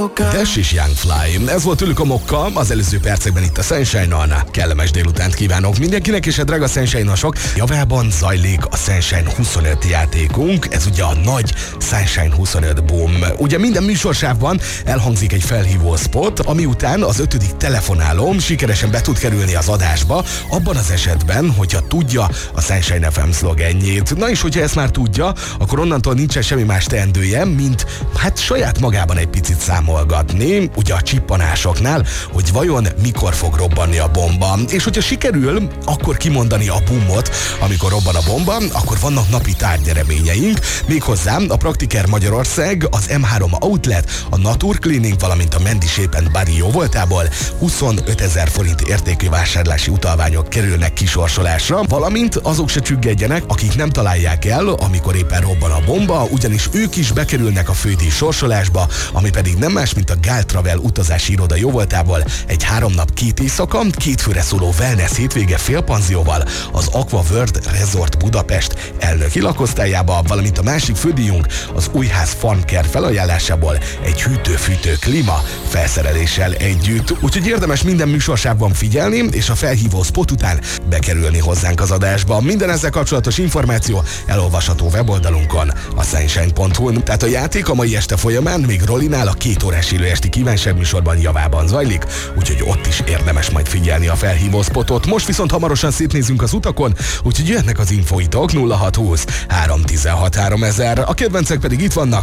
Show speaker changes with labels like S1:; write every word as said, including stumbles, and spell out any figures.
S1: Dash és Young Fly. Ez volt tőlük a Mokka, az előző percekben itt a Sunshine-on. Kellemes délutánt kívánok mindenkinek, és a drága Sunshine-osok javában zajlik a Sunshine huszonöt játékunk. Ez ugye a nagy Sunshine huszonöt boom. Ugye minden műsorsávban elhangzik egy felhívó spot, ami után az ötödik telefonálóm sikeresen be tud kerülni az adásba, abban az esetben, hogyha tudja a Sunshine ef em szlogenjét. Na és hogyha ezt már tudja, akkor onnantól nincsen semmi más teendője, mint hát saját magában egy picit számolgatni, ugye a csippanásoknál, hogy vajon mikor fog robbanni a bomba. És hogyha sikerül, akkor kimondani a boomot, amikor robban a bomba, akkor vannak napi tárgyereményeink, méghozzá a Praktiker Magyarország, az em három Outlet, a Natur Cleaning, valamint a Mandy Shape and Body jóvoltából huszonötezer forint értékű vásárlási utalványok kerülnek kisorsolásra, valamint azok se csüggedjenek, akik nem találják el, amikor éppen robban a bomba, ugyanis ők is bekerülnek a fődíj sorsolásba, ami pedig nem más, mint a Gál Travel utazási iroda jóvoltából egy három nap két éjszaka, két főre szóló wellness hétvége félpanzióval az Aqua World Resort Budapest elnöki lakosztályába, valamint a másik fődíjunk az Újház Farmcare felajánlásából egy hűtő-fűtő klíma felszereléssel együtt. Úgyhogy érdemes minden műsorsávban figyelni, és a felhívó spot után bekerülni hozzánk az adásba. Minden ezzel kapcsolatos információ elolvasható weboldalunkon, a sunshine pont hu. Tehát a játék a mai este folyamán még Rolinál a két órás élő esti kívánság műsorban javában zajlik, úgyhogy ott is érdemes majd figyelni a felhívó spotot. Most viszont hamarosan szétnézünk az utakon, úgyhogy jöhetnek az infóitok nulla hat húsz három tizenhat háromezer. A kedvencek pedig itt vannak.